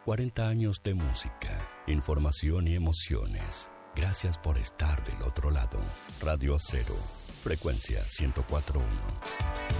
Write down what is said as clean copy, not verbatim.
40 años de música, información y emociones. Gracias por estar del otro lado. Radio Cero, frecuencia 104.1.